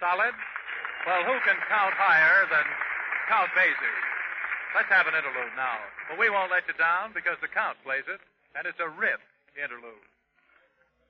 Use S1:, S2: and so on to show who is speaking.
S1: Solid? Well, who can count higher than Count Basie? Let's have an interlude now. But we won't let you down because the Count plays it, and it's a riff interlude.